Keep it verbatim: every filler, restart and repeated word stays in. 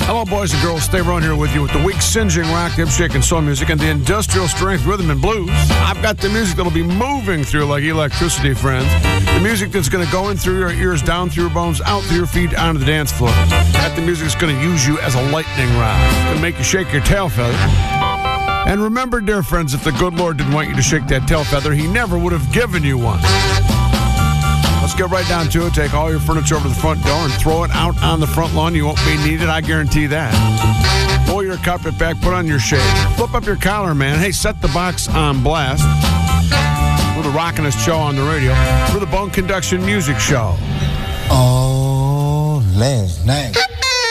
Hello, boys and girls. Stay around here with you with the weak singeing rock, hip shaking soul music, and the industrial strength rhythm and blues. I've got the music that'll be moving through like electricity, friends. The music that's going to go in through your ears, down through your bones, out through your feet, onto the dance floor. That the music is going to use you as a lightning rod. It's going to make you shake your tail feather. And remember, dear friends, if the good Lord didn't want you to shake that tail feather, he never would have given you one. Let's get right down to it. Take all your furniture over to the front door and throw it out on the front lawn. You won't be needed, I guarantee that. Pull your carpet back, put on your shade. Flip up your collar, man. Hey, set the box on blast. We're the rockin'est show on the radio. We're the Bone Conduction Music Show. Oh, last night.